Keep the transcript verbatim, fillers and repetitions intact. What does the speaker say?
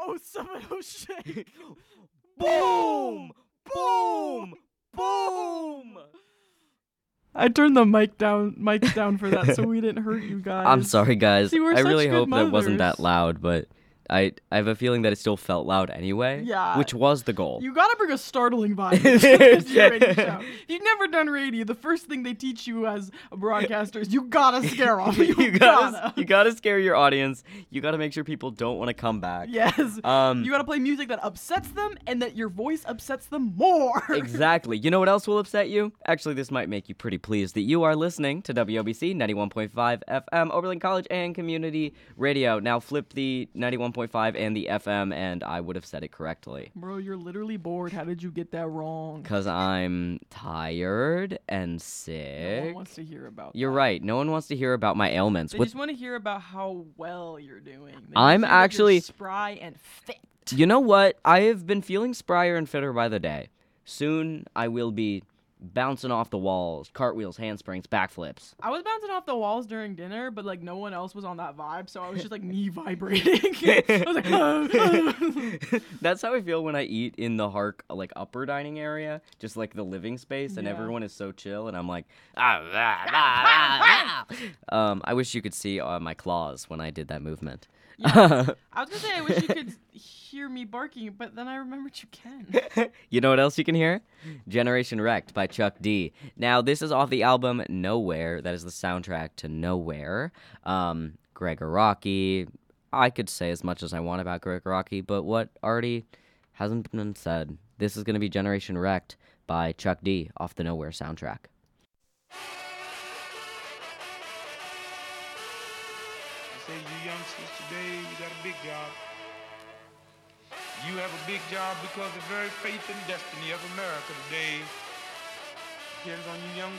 Oh, Seminole Shake. Boom! Boom! Boom! I turned the mic down, mics down for that, so we didn't hurt you guys. I'm sorry, guys. See, we're I such really good hope that wasn't that mothers. loud, but I I have a feeling that it still felt loud anyway. Yeah. Which was the goal. You gotta bring a startling vibe to your radio show. If you've never done radio, the first thing they teach you as a broadcaster is you gotta scare them. You, you gotta. gotta you gotta scare your audience. You gotta make sure people don't want to come back. Yes. Um. You gotta play music that upsets them and that your voice upsets them more. Exactly. You know what else will upset you? Actually, this might make you pretty pleased that you are listening to W O B C ninety-one point five F M, Oberlin College and Community Radio. Now flip the ninety-one point five and the F M, and I would have said it correctly. Bro, you're literally bored. How did you get that wrong? Because I'm tired and No sick. one wants to hear about You're that. right. No one wants to hear about my ailments. They What- just want to hear about how well you're doing. They I'm just hear that you're actually- spry and fit. You know what? I have been feeling sprier and fitter by the day. Soon I will be bouncing off the walls, cartwheels, handsprings, backflips. I was bouncing off the walls during dinner, but like no one else was on that vibe, so I was just like knee vibrating. I was like, "Ah." That's how I feel when I eat in the Hark like upper dining area, just like the living space, and Yeah. everyone is so chill, and I'm like, ah, ah, ah, ah, ah. um, I wish you could see uh, my claws when I did that movement. Yeah. I was gonna say I wish you could hear me barking, but then I remembered you can. You know what else you can hear? Generation Wrecked by Chuck D. Now, this is off the album Nowhere. That is the soundtrack to Nowhere. Um, Gregor Rocky. I could say as much as I want about Gregor Rocky, but what already hasn't been said. This is going to be Generation Wrecked by Chuck D off the Nowhere soundtrack. Say you youngsters today, you got a big job. You have a big job because the very faith and destiny of America today depends on you young